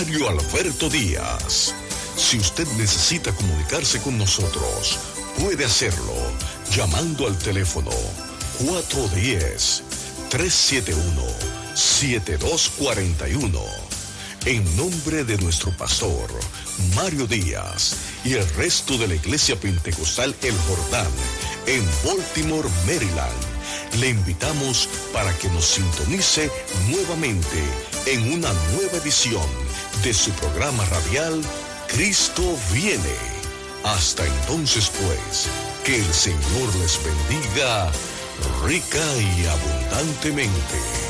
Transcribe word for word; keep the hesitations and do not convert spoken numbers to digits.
Mario Alberto Díaz. Si usted necesita comunicarse con nosotros, puede hacerlo llamando al teléfono cuatro uno cero, tres siete uno, siete dos cuatro uno. En nombre de nuestro pastor, Mario Díaz, y el resto de la Iglesia Pentecostal El Jordán, en Baltimore, Maryland, le invitamos para que nos sintonice nuevamente en una nueva edición de su programa radial Cristo Viene. Hasta entonces, pues, que el Señor les bendiga rica y abundantemente.